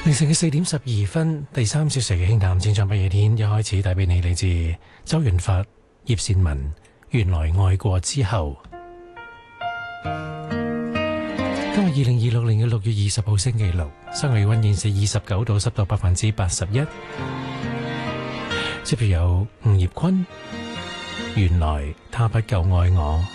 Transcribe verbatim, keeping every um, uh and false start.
凌晨嘅四點十二分，第三小時嘅輕談戰場不夜天一開始帶俾你嚟自周潤發、葉倩文，原來愛過之後。今日二零二六年嘅六月二十號星期六，室外氣溫現時二十九度，濕度百分之八十一。接住有吳業坤，原來他不夠愛我。